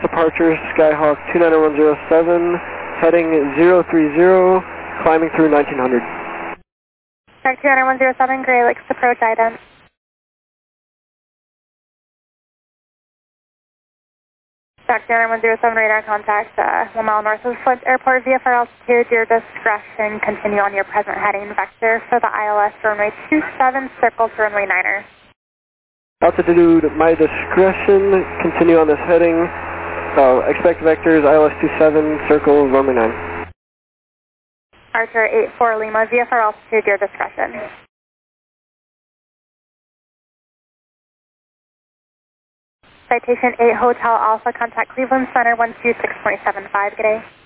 departure Skyhawk 29107, heading 030, climbing through 1900. Skyhawk 29107, Gray Lakes approach ident. Skyhawk 29107, radar contact 1 mile north of Flint Airport, VFR altitude, your discretion, continue on your present heading vector for the ILS runway 27, circle to runway 9er. Altitude, my discretion, continue on this heading, expect vectors, ILS 27, circle, runway 9. Archer 84 Lima, VFR altitude, your discretion. Citation 8 Hotel Alpha, contact Cleveland Center 126.75, good day.